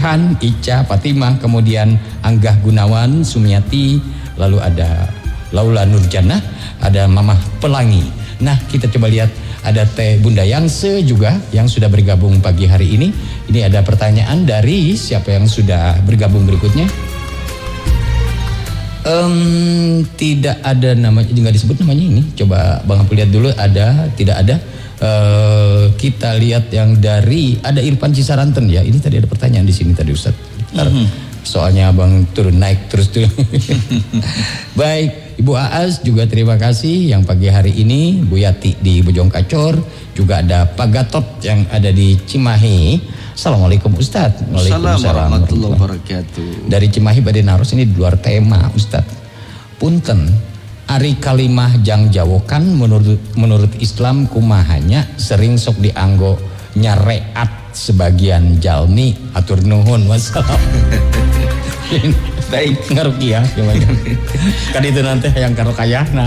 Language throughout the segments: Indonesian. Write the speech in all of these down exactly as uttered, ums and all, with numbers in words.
Rehan, Ica, Fatimah, kemudian Anggah Gunawan, Sumiati, lalu ada Laula Nurjana, ada Mamah Pelangi. Nah, kita coba lihat ada Teh Bunda Yangse juga yang sudah bergabung pagi hari ini. Ini ada pertanyaan dari siapa yang sudah bergabung berikutnya? Um, tidak ada namanya, nggak disebut namanya ini. Coba Bang Apul lihat dulu, ada, tidak ada. Uh, kita lihat yang dari ada Irfan Cisaranten ya. Ini tadi ada pertanyaan di sini tadi Ustaz. Mm-hmm. Soalnya Abang turun naik terus tuh. Baik, Ibu Aas juga terima kasih yang pagi hari ini. Bu Yati di Bojong Kacor, juga ada Pak Gatot yang ada di Cimahi. Assalamualaikum Ustadz. Waalaikumsalam warahmatullahi wabarakatuh. Dari Cimahi Badai Naros, ini di luar tema Ustadz. Punten, ari kalimah jang jawokan menurut menurut Islam kumahanya sering sok dianggo nyareat sebagian jalmi. Atur nuhun wassalam. Baik, ngarukiah gimana? Kan itu nanti yang karokayah. Nah.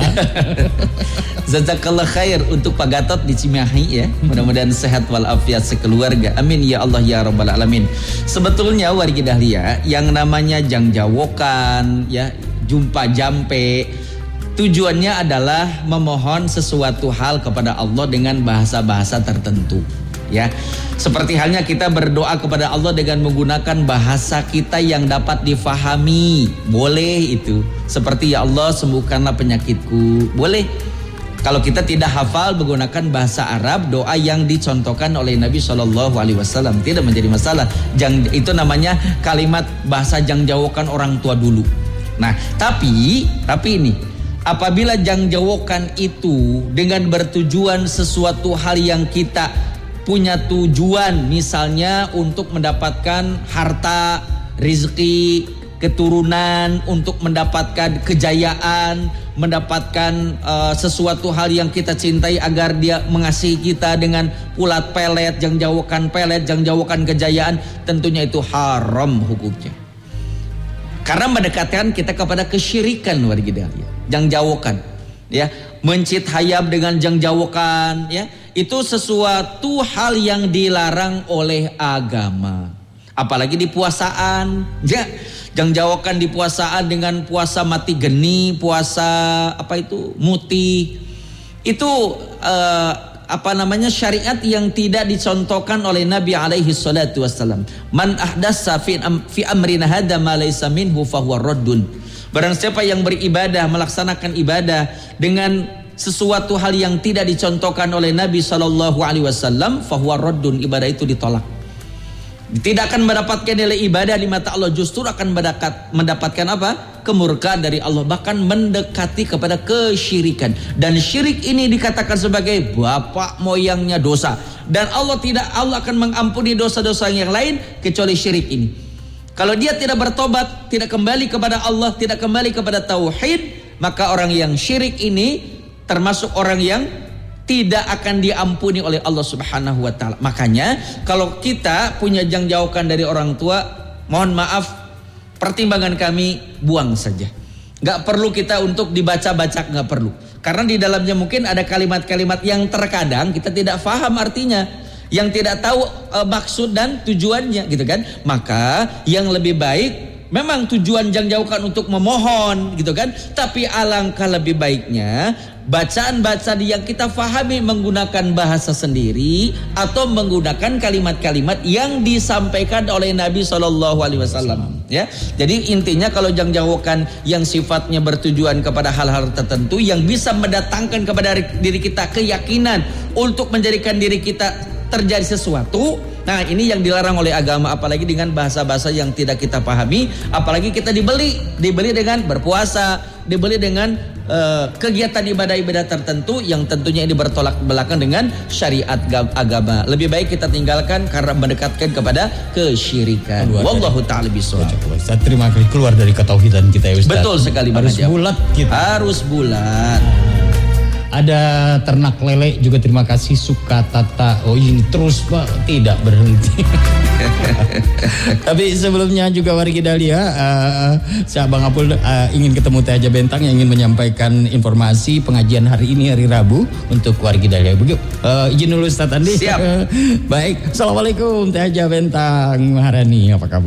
Jazakallah khair untuk Pak Gatot di Cimahi ya. Mudah-mudahan sehat walafiat sekeluarga. Amin ya Allah ya rabbal alamin. Sebetulnya wargi dahlia yang namanya jangjawokan ya, jumpa jampe, tujuannya adalah memohon sesuatu hal kepada Allah dengan bahasa-bahasa tertentu. Ya, seperti halnya kita berdoa kepada Allah dengan menggunakan bahasa kita yang dapat difahami, boleh itu. Seperti ya Allah sembuhkanlah penyakitku, boleh. Kalau kita tidak hafal menggunakan bahasa Arab, doa yang dicontohkan oleh Nabi Shallallahu Alaihi Wasallam tidak menjadi masalah. Jang, itu namanya kalimat bahasa jangjawokan orang tua dulu. Nah, tapi tapi ini apabila jangjawokan itu dengan bertujuan sesuatu hal yang kita punya tujuan, misalnya untuk mendapatkan harta, rezeki, keturunan, untuk mendapatkan kejayaan, mendapatkan uh, sesuatu hal yang kita cintai agar dia mengasihi kita dengan ulat pelet, jangjawokan pelet, jangjawokan kejayaan, tentunya itu haram hukumnya. Karena mendekatkan kita kepada kesyirikan wargi dahlia. Jangjawokan, ya, mencit hayab dengan jangjawokan, ya. Itu sesuatu hal yang dilarang oleh agama. Apalagi di puasaan, ya, jangjawokan di puasaan dengan puasa mati geni, puasa apa itu muti, itu uh, apa namanya syariat yang tidak dicontohkan oleh Nabi alaihi salatu wassalam. Man ahdasa fi, am, fi amrina hadza ma laysa minhu fahuwa raddun. Barang siapa yang beribadah, melaksanakan ibadah dengan sesuatu hal yang tidak dicontohkan oleh Nabi Shallallahu Alaihi Wasallam, fahuwa raddun, ibadah itu ditolak. Tidak akan mendapatkan nilai ibadah di mata Allah, justru akan mendapat, mendapatkan apa? Kemurkaan dari Allah, bahkan mendekati kepada kesyirikan. Dan syirik ini dikatakan sebagai bapak moyangnya dosa. Dan Allah tidak, Allah akan mengampuni dosa-dosa yang lain kecuali syirik ini. Kalau dia tidak bertobat, tidak kembali kepada Allah, tidak kembali kepada tauhid, maka orang yang syirik ini termasuk orang yang tidak akan diampuni oleh Allah Subhanahu wa taala. Makanya kalau kita punya jangjawokan dari orang tua, mohon maaf, pertimbangan kami buang saja. Gak perlu kita untuk dibaca-baca, gak perlu. Karena di dalamnya mungkin ada kalimat-kalimat yang terkadang kita tidak paham artinya, yang tidak tahu e, maksud dan tujuannya gitu kan. Maka yang lebih baik, memang tujuan jangjawokan untuk memohon gitu kan, tapi alangkah lebih baiknya bacaan-bacaan yang kita fahami menggunakan bahasa sendiri atau menggunakan kalimat-kalimat yang disampaikan oleh Nabi Shallallahu Alaihi Wasallam. Ya, jadi intinya kalau jangjawokan yang sifatnya bertujuan kepada hal-hal tertentu yang bisa mendatangkan kepada diri kita keyakinan untuk menjadikan diri kita terjadi sesuatu, nah ini yang dilarang oleh agama, apalagi dengan bahasa-bahasa yang tidak kita pahami, apalagi kita dibeli, dibeli dengan berpuasa, dibeli dengan uh, kegiatan ibadah-ibadah tertentu yang tentunya ini bertolak belakang dengan syariat agama. Lebih baik kita tinggalkan karena mendekatkan kepada kesyirikan. Wallahu ta'ala bishawab. Terima kasih, keluar dari ketauhidan kita ya Ustaz. Betul sekali, harus bulat kita. Harus bulat. Ada ternak lele juga terima kasih, suka tata. Oh ini terus Pak, tidak berhenti. Tapi sebelumnya juga wargi dahlia, uh, saya Bang Apul uh, ingin ketemu Teh Haja Bentang yang ingin menyampaikan informasi pengajian hari ini hari Rabu untuk wargi dahlia. Begitu. Uh, izin dulu Ustaz Andi. Siap. Baik. Assalamualaikum Teh Haja Bentang Maharani, apa kabar?